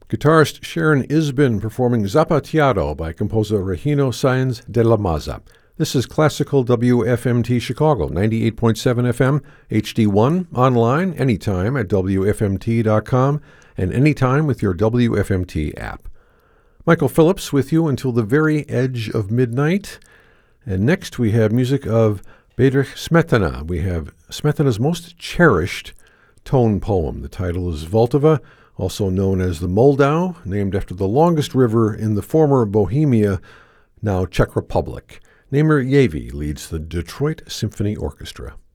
Guitarist Sharon Isbin performing Zapateado by composer Regino Sáenz de la Maza. This is Classical WFMT Chicago, 98.7 FM, HD1, online, anytime at WFMT.com, and anytime with your WFMT app. Michael Phillips with you until the very edge of midnight. And next we have music of Bedřich Smetana. We have Smetana's most cherished tone poem. The title is Vltava, also known as the Moldau, named after the longest river in the former Bohemia, now Czech Republic. Namer Yaevy leads the Detroit Symphony Orchestra.